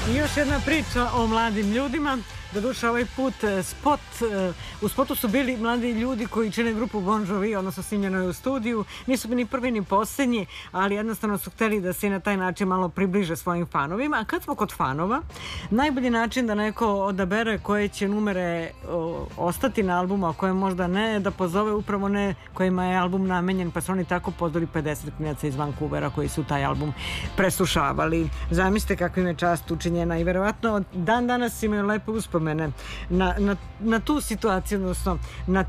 I još jedna priča o mladim ljudima. Doduše ovaj put u spotu su bili mladi ljudi koji čine grupu Bon Jovi, odnosno snimljeno je u studiju. Nisu ni prvi ni posljednji, ali jednostavno su hteli da se i na taj način malo približe svojim fanovima. A kad smo kod fanova, najbolji način da neko odabere koje će numere ostati na albumu, a koje možda ne, da pozove upravo ne kojima je album namenjen, pa su oni tako pozvali 50 klinaca iz Vancouvera koji su taj album preslušavali. Zamislite kakva im je čast učinjena i verovatno dan danas imaju lepe uspomene na tu situaciju, odnosno na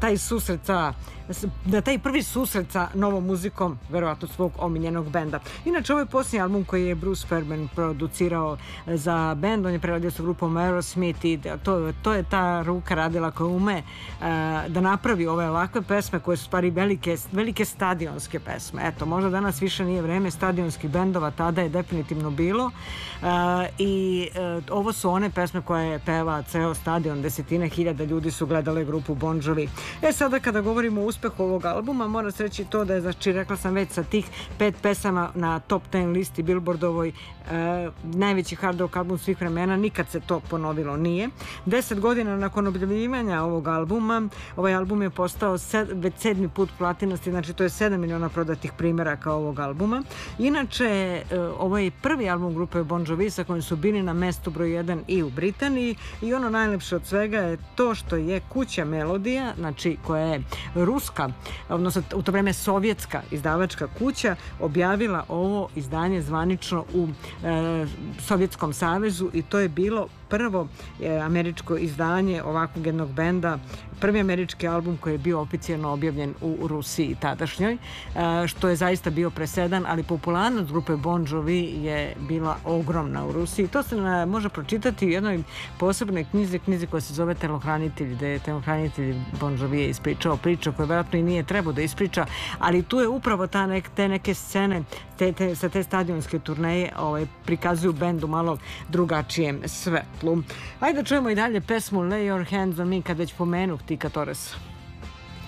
taj prvi susret sa novom muzikom, verovatno svog omiljenog benda. Inače, ovo je posljednji album koji je Bruce Fairbairn producirao za bend. On je preradio sa grupom Aerosmith i to je ta ruka radila koja ume da napravi ove ovakve pesme koje su stvari velike stadionske pesme. Eto, možda danas više nije vreme stadionskih bendova, tada je definitivno bilo i ovo su one pesme koje peva ceo stadion, desetine hiljada ljudi su gledale grupu Bon Jovi. Sada kada govorimo o uspehu ovog albuma, mora se reći to da je, znači, rekla sam već, sa tih 5 pesama na top 10 listi Billboardovoj najveći hard rock album svih vremena, nikad se to ponovilo nije. 10 godina nakon objavljivanja ovog albuma, ovaj album je postao već 7. put platinasti, znači to je 7 miliona prodatih primeraka ovog albuma. Inače, ovo je prvi album grupe Bon Jovi sa kojim su bili na mestu broj 1 i u Britaniji i ono najlepše od svega je to što je kuća Melodija, znači koja je ruska, odnosno u to vreme sovjetska izdavačka kuća, objavila ovo izdanje zvanično u Sovjetskom savezu i to je bilo prvo američko izdanje ovakvog jednog benda, prvi američki album koji je bio oficijalno objavljen u Rusiji tadašnjoj, što je zaista bio presedan, ali popularnost grupe Bon Jovi je bila ogromna u Rusiji. To se može pročitati u jednoj posebnoj knjizi koja se zove Telohranitelj, gde je telohranitelj Bon Jovi je ispričao priču koju vjerojatno i nije trebao da ispriča, ali tu je upravo te neke scene sa te stadionske turneje prikazuju bendu malo drugačijem svetlu. Ajde da čujemo i dalje pesmu Lay Your Hands on Me kad već pomenuh Tika Torresa.